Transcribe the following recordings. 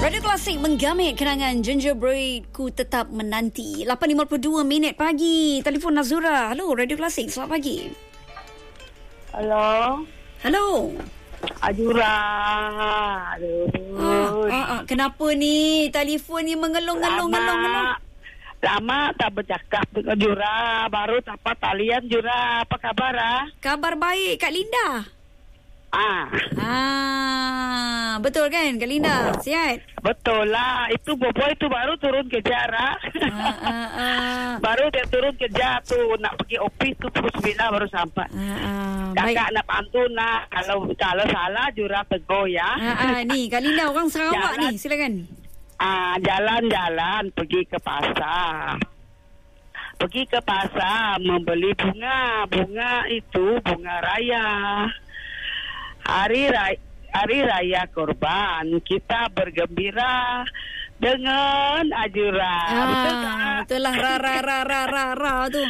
Radio Klasik menggamit kenangan Gingerbread Ku Tetap Menanti. 8.52 minit pagi. Telefon Nazura. Halo, Radio Klasik. Selamat pagi. Halo. Halo. Azura. Aduh. Kenapa ni? Telefon ni mengelung-ngelung. Lama tak bercakap dengan Jura. Baru dapat talian Jura. Apa kabar? Kabar baik, Kak Linda. Betul kan Kak Linda? Sihat? Betul lah. Itu bobo itu baru turun kerja. Baru dia turun kerja tu. Nak pergi office tu pukul 9 baru sampai. Kakak nak pantun nak. Kalau salah Jura tegur ya. Ni Kak Linda orang Sarawak ni. Silakan. Jalan-jalan pergi ke pasar. Pergi ke pasar membeli bunga. Bunga itu bunga raya. Hari raya Korban kita bergembira dengan Azura. Betul tak? Betul lah ra tu.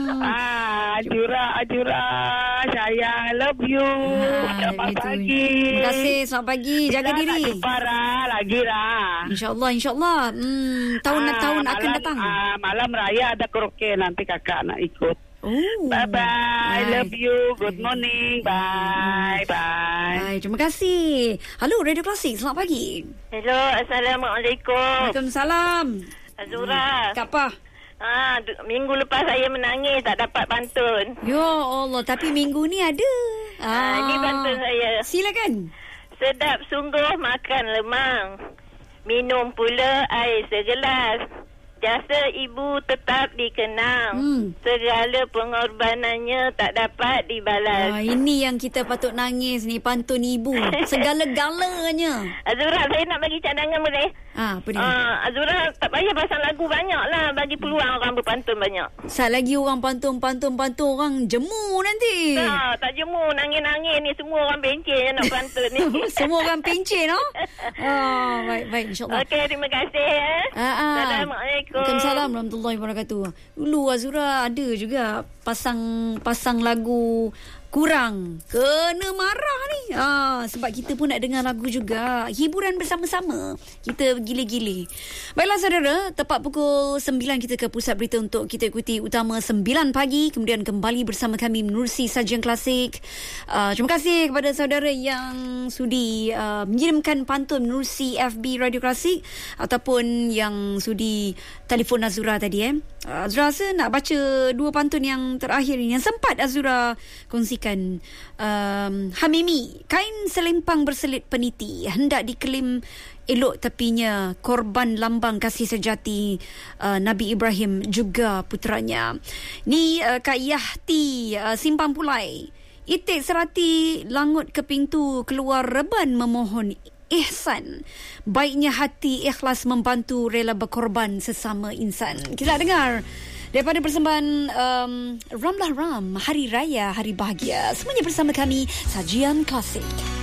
Azura sayang, love you. Selamat pagi. Terima kasih, selamat pagi. Jaga diri. Lagi lah. InsyaAllah. Tahun akan datang. Malam raya ada karaoke, nanti kakak nak ikut. Bye-bye. I love you. Good morning. Bye. Terima kasih. Halo, Radio Klasik. Selamat pagi. Hello, Assalamualaikum. Waalaikumsalam. Azura. Kak apa? Minggu lepas saya menangis tak dapat pantun. Ya Allah, tapi minggu ni ada. Ini pantun saya. Silakan. Sedap sungguh makan lemang. Minum pula air segelas. Jasa ibu tetap dikenang. Segala pengorbanannya tak dapat dibalas. Ini yang kita patut nangis ni, pantun ibu. Segala-galanya. Azura, saya nak bagi cadangan boleh? Apa dia? Azura, tak payah pasang lagu banyak lah. Bagi peluang orang berpantun banyak. Saat lagi orang pantun orang jemu nanti. Tak jemu, nangis-nangis ni. Semua orang pencen nak pantun ni. Semua orang pencen, baik, insyaAllah. Okey, terima kasih. Assalamualaikum. Waalaikumsalam warahmatullahi wabarakatuh. Dulu Azura ada juga pasang lagu kurang kena marah ni. Sebab kita pun nak dengar lagu juga. Hiburan bersama-sama. Kita gile-gile. Baiklah saudara, tepat pukul 9 kita ke pusat berita untuk kita ikuti utama 9 pagi. Kemudian kembali bersama kami menerusi sajian klasik. Terima kasih kepada saudara yang sudi mengirimkan pantun menerusi FB Radio Klasik ataupun yang sudi telefon Azura tadi. Azura rasa nak baca dua pantun yang terakhir ini yang sempat Azura kongsikan. Hamimi, kain selempang berselit peniti, hendak dikelim elok tepinya, korban lambang kasih sejati Nabi Ibrahim juga puteranya. Ni Kak Yahti Simpang Pulai. Itik serati langut ke pintu, keluar reban memohon ihsan. Baiknya hati ikhlas membantu, rela berkorban sesama insan. Kita dengar daripada persembahan Ramlah Ram, Hari Raya, Hari Bahagia. Semuanya bersama kami, Sajian Klasik.